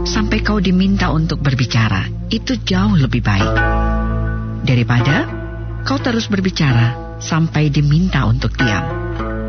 sampai kau diminta untuk berbicara. Itu jauh lebih baik daripada kau terus berbicara sampai diminta untuk diam.